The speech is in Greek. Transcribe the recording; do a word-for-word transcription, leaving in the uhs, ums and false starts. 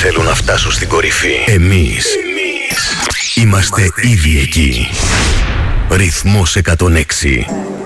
θέλουν να φτάσουν στην κορυφή. Εμείς, Εμείς είμαστε ήδη εκεί. Ρυθμός εκατόν έξι.